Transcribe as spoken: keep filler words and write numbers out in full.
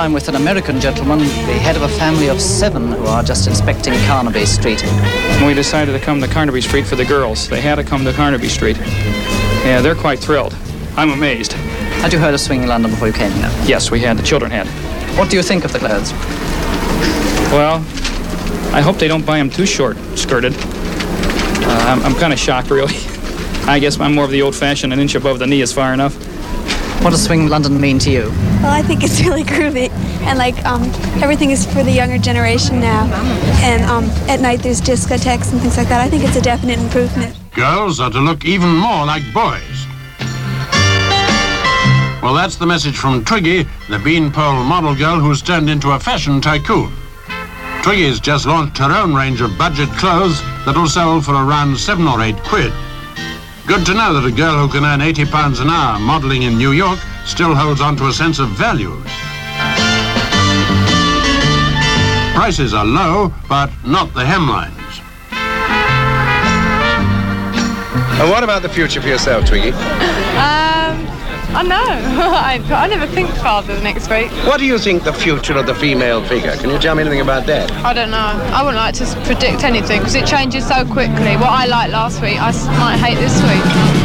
I'm with an American gentleman, the head of a family of seven who are just inspecting Carnaby Street. We decided to come to Carnaby Street for the girls. They had to come to Carnaby Street. Yeah, they're quite thrilled. I'm amazed. Had you heard of Swinging London before you came here? Yes, we had. The children had. What do you think of the clothes? Well, I hope they don't buy them too short-skirted. Uh, I'm, I'm kind of shocked, really. I guess I'm more of the old-fashioned, an inch above the knee is far enough. What does Swing London mean to you? Well, I think it's really groovy, and like um, everything is for the younger generation now. And um, at night there's discotheques and things like that. I think it's a definite improvement. Girls are to look even more like boys. Well, that's the message from Twiggy, the beanpole model girl who's turned into a fashion tycoon. Twiggy's just launched her own range of budget clothes that'll sell for around seven or eight quid. Good to know that a girl who can earn eighty pounds an hour modeling in New York still holds on to a sense of values. Prices are low, but not the hemlines. And what about the future for yourself, Twiggy? Um, I know. I, I never think farther than next week. What do you think the future of the female figure? Can you tell me anything about that? I don't know. I wouldn't like to predict anything because it changes so quickly. What I liked last week, I might hate this week.